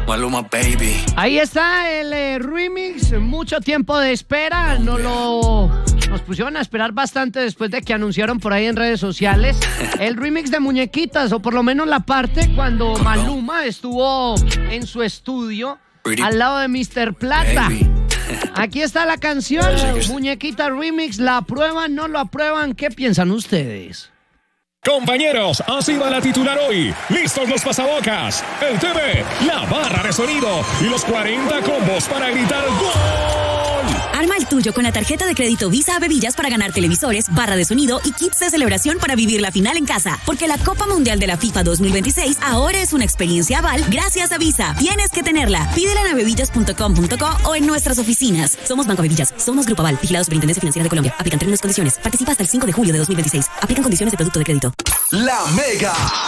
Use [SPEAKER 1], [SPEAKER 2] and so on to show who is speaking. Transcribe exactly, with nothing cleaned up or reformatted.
[SPEAKER 1] Maluma, baby.
[SPEAKER 2] Ahí está el eh, remix, mucho tiempo de espera, no lo... Nos pusieron a esperar bastante después de que anunciaron por ahí en redes sociales el remix de Muñequitas, o por lo menos la parte cuando Maluma estuvo en su estudio al lado de mister Plata. Aquí está la canción, Muñequita Remix. ¿La aprueban, no lo aprueban? ¿Qué piensan ustedes?
[SPEAKER 3] Compañeros, así va la titular hoy. Listos los pasabocas, el T V, la barra de sonido y los cuarenta combos para gritar ¡Gol!
[SPEAKER 4] Arma el tuyo con la tarjeta de crédito Visa a Bebillas para ganar televisores, barra de sonido y kits de celebración para vivir la final en casa. Porque la Copa Mundial de la FIFA dos mil veintiséis ahora es una experiencia Aval gracias a Visa. Tienes que tenerla. Pídela en abebillas punto com punto co o en nuestras oficinas. Somos Banco Bebillas. Somos Grupo Aval. Vigilado Superintendencia Financiera de Colombia. Aplican términos y condiciones. Participa hasta el cinco de julio de dos mil veintiséis. Aplican condiciones de producto de crédito.
[SPEAKER 1] La Mega.